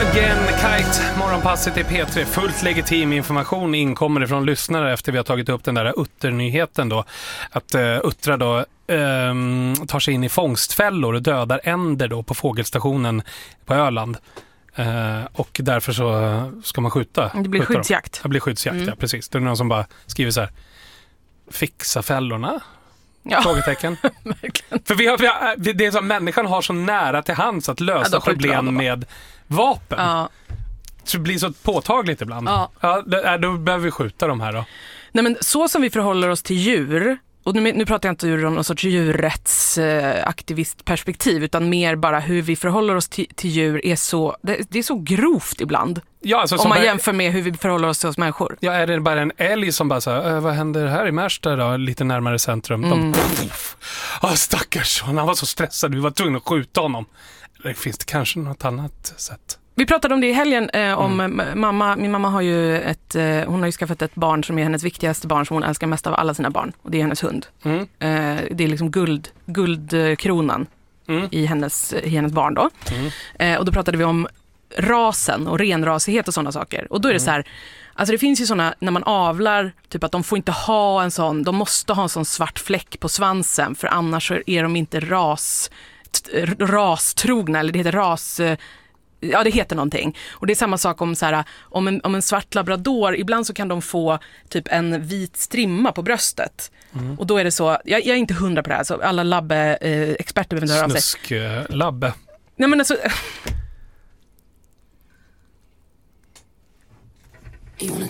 Again, Kite, morgonpasset i P3. Fullt legitim information inkommer ifrån lyssnare efter vi har tagit upp den där utternyheten då. Att uttrar då tar sig in i fångstfällor och dödar änder då på fågelstationen på Öland. Och därför så ska man skjuta. Det blir skyddsjakt. Det blir skyddsjakt, ja, precis. Det är någon som bara skriver så här: fixa fällorna? Ja. Frågetecken. För det är så att människan har så nära till hands att lösa problem med vapen. Ja. Så det blir så påtagligt ibland. Ja, då behöver vi skjuta de här då. Nej, men så som vi förhåller oss till djur, och nu pratar jag inte om någon sorts djurrättsaktivistperspektiv, utan mer bara hur vi förhåller oss till djur är så, det är så grovt ibland. Ja, alltså, om man jämför med hur vi förhåller oss till oss människor. Ja, är det bara en älg som bara så vad händer här i Märsta då? Lite närmare centrum. Stackars, han var så stressad, vi var tvungna att skjuta honom. Eller finns det kanske något annat sätt? Vi pratade om det i helgen om min mamma har ju hon har ju skaffat ett barn som är hennes viktigaste barn, som hon älskar mest av alla sina barn, och det är hennes hund. Det är liksom guldkronan i hennes barn då. Och då pratade vi om rasen och renrasighet och sådana saker. Och då är det så här, alltså det finns ju sådana, när man avlar, typ att de får inte ha en sån, de måste ha en sån svart fläck på svansen, för annars så är de inte rastrogna, eller det heter ja, det heter någonting. Och det är samma sak om så här, om en svart labrador, ibland så kan de få typ en vit strimma på bröstet. Och då är det så, jag är inte 100 på det här, så alla labbe-experter behöver höra av sig. Snusk-labbe. Nej, men alltså... You wanna